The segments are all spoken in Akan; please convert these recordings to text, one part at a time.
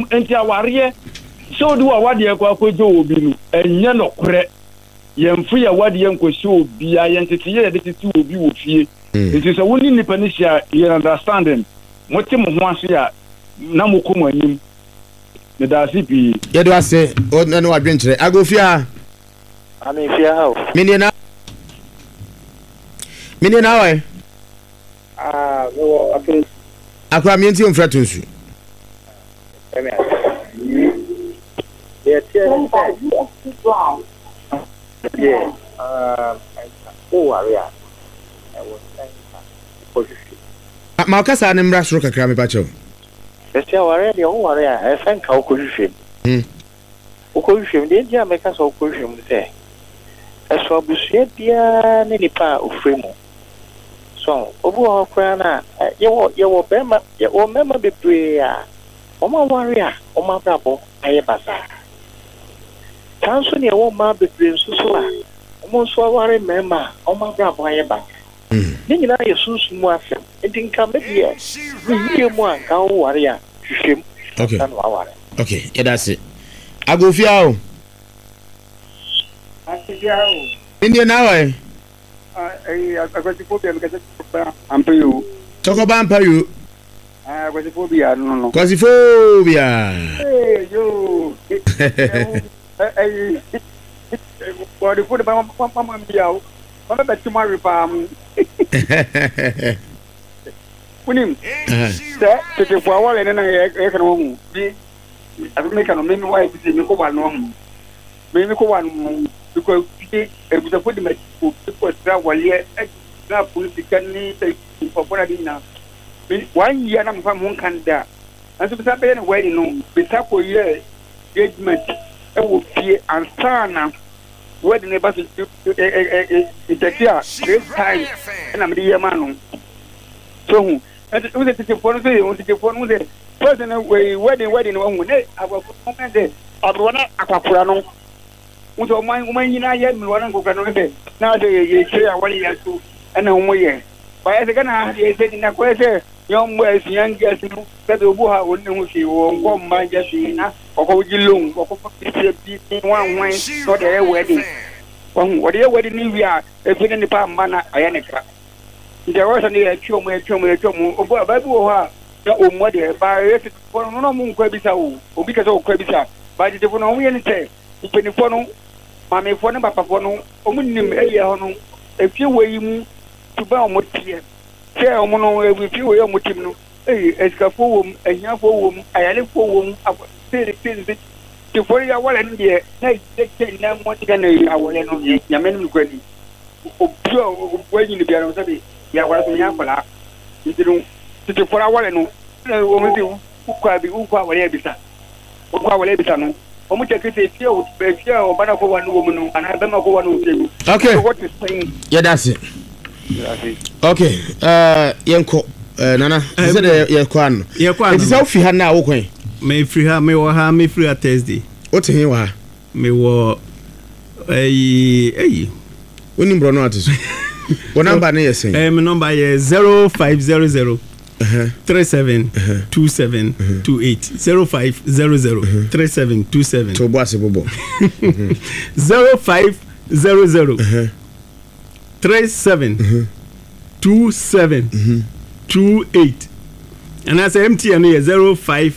enti aware so do awade akwakojo obi no enye no kore yemfu ya wade yenkohye obi a yentete ye de tete obi wo fie enti so woni nipa ni hia you understanding mote mo ho ase a na mokomo anim me da sipi ye do ase o na no adwenkyere agofia amefia ha menina why no after akwa mienti on frato nsu yeah area I was ma kasa ne mra soro kakra me ba chew Bestia ware de o ware a e fan ka okohwehwem okohwehwem de dia me ka so okohwehwem se eso abusua bia ne nipa ofremu so obu okra na ye wo bema ye o mema bebre a o ma ware a o ma brabo aye basa tanso ne wo ma bebre nsuso a o mo so ware mema o ma brabo aye basa Nina ye sunsumu afem edinka medie wiye mu anka wo ware a hwehwem okay na ware okay yeah that's it agofia o India now agwatifobia mekase ampayo toko ba ampayo agwatifobia no agwatifobia yo what the food ba mama biao mama betu mari pam Unim tete fo awale na ye kana wo bi America no me why bi me ko wa no me ko wa no because e bi fo di me ko tra wale na politika ni for bona di na 1 year na mfa mo kan da anso bi sa be na wedding no bi sa ko ye engagement e wo fie ansana wedding e ba so itekia great time na me di ye ma no so and we take for no say we take for no say person wedding one ne aba comment de abona akwakura no we so man nyina ye me wona ngokra no be na de ye kire awali ya so na wo ye ba ye kana ye se na ko se yom bo asian gas no ka do bu ha wonni ho fi wo ngom ma ja fi na ko jilong ko fi bi wan no de wedding wo de wedding ni wi a e fi ni pa mba na aya ne kra nde wo so ni e twom obo ababu wo ha na ommo de ba yeti fo no mu nkwa bisa wo obi ka so okwa bisa ba de fo no wo ye ni te ipeni fo no ma me fo ne papa fo no omu nim eye ho no e fie weyi mu tuba omo tie se omo no e fie weyi omo tim no eska fo wo ehia fo wo ayale fo wo se ti fo ya wala ndie na ite na mo tiga na awole no ya menu kwani o weyi ni bia no sabi ya wala so nya fala ndiru tete fora wale no o mezi ukwa wale bisa no o mu cheke te fie o be o bana ko wanu wo no ana be ma ko wanu tegu okay so what is saying yeah that's it okay yenko nana say the yenko an it is how fi ha na wo kwan me free ha me wo ha me free Thursday o te hin wa me wo woni mbro no atiso what number na yes my number is 0500 372728 0500 3727 to boase bobo 0500 372728 and as MTN is 0540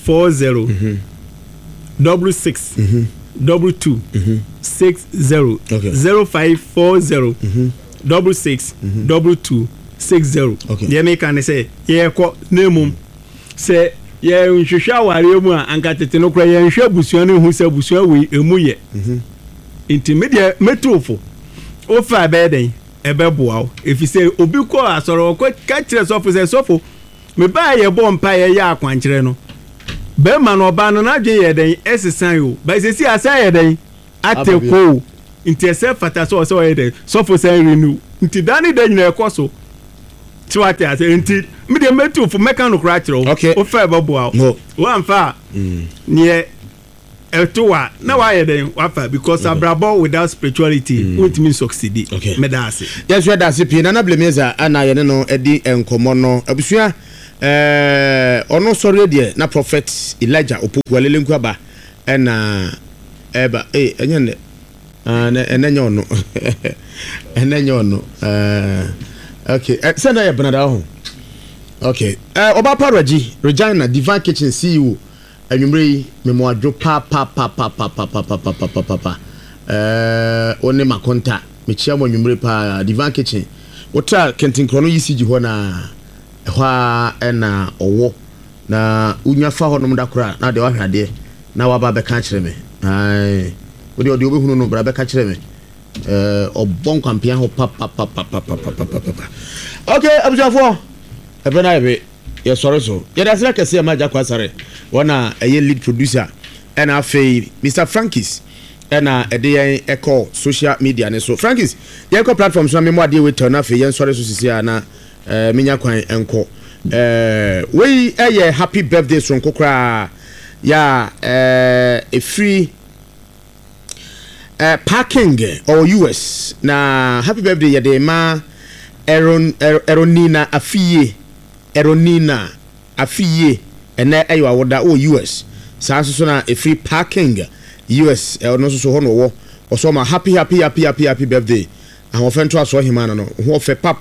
66 22 60 0540 66 22 60 ye me kan say ye ko nemum say ye nhwehwa aware mu a anka tete no kra ye nhwe busua no hu say busua we emu ye intermediate metofo o fa be den e be boawo efi say obi ko asoro ko ka kire sofo say sofo me ba ye bo mpa ye ya akwankire no be ma no ba no na dwe ye den esesan yo ba se si asa ye den ateko nti se fata so ye den sofo say renew nti dani den na ekoso tiwate ase nti me de metu for mechanic kratro o fa babo a o amfa ne eto na wa ye den wa fa because abrabo without spirituality won't mean succeed me da ase yes we da ase pie na blemiza ana ye no edi enkomo no abusua ono sorry de na prophet Elijah opoku alelenku aba na eba enye enenye ono enenye ono okay send ya Bernard ho okay oba paraji Regina Divine Kitchen CEO anwumre memo adwo pa one makonta mechia mo anwumre pa Divine Kitchen wota kentin krono yisiji ho na hwa na owo na unya fa ho nom da kora na de wa hwade na wa ba be ka kire me ai odi obehunu no bra be ka kire me obon kwampian ho pa okay abujafo ebena ebe ye sorry so ye da sira kese ma jakwa sare wana eye lead producer na afei Mr Frankis na ede echo social media ne so Frankis ye echo platforms na memo ade we turn afei ye sorry so sisi na minya kwan enko we eye happy birthday so nkokra ya a free parking or US na happy birthday ya de ma Eronina afiye ene ayo awoda o US sa so na a free parking US no so ho no wo so ma happy birthday ahon fe nto aso hima no ho fe pa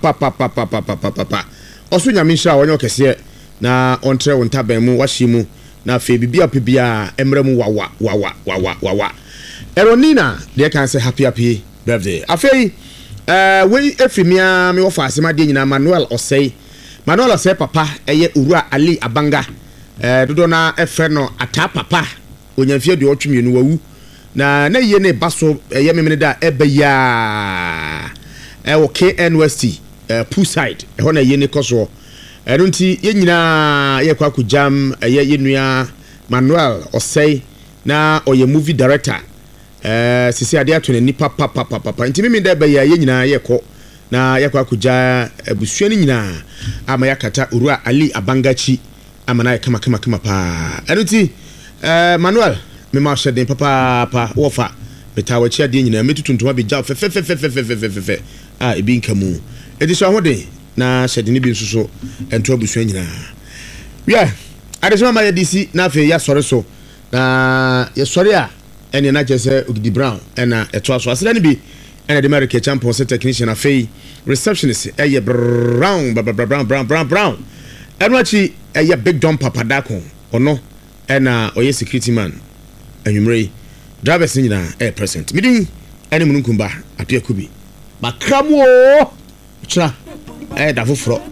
oso nyame hira wonyo kese na ontre won taban mu wahye mu na fe bibia emre mu wawa Eronina they can say happy birthday afei we efimia me wo fa asema de nyina Manuel Osei papa eye Urua Ali Abanga dodo na efre no ata papa onyamfie de otwemienu wawu na ye ne baso eye memene da ebeya wo KNUST poolside ho na ye ne koso eno nti ye nyina ye kwa kujam ye nua Manuel Osei na oye movie director sisi ade ato ni papa nti mimi da ebeya ye nyina ye ko na ye kwa kuja busua ni nyina ama yakata Urua Ali Abangachi ama na kama pa eno nti Manuel me ma shede papa wo fa betawachi ade nyina metutuntuma be ja fe ebi nkamu edi so hode na shede ni bi nsuso ento abusua nyina ade so ma ya DC na fe ya sore so na ye sore a ene na jese Ogidi Brown ena eto aso asela ni bi ene de America champion set technician afei receptionist eye brown eno achi eye big dump papadako ono ena oye security man anwumrei drivers nyina present midin ene mununkumba atu akubi bakramo chira da foforo